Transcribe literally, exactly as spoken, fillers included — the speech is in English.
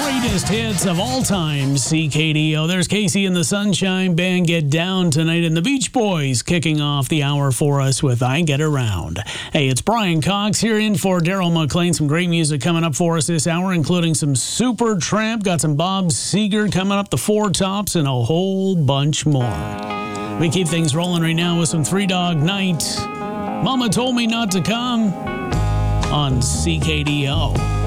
greatest hits of all time, C K D O. There's Casey and the Sunshine Band Get Down tonight, and the Beach Boys kicking off the hour for us with I Get Around. Hey, it's Brian Cox here in for Daryl McLean. Some great music coming up for us this hour, including some Super Tramp, got some Bob Seger coming up, the Four Tops, and a whole bunch more. We keep things rolling right now with some Three Dog Night. Mama Told Me Not to Come on C K D O.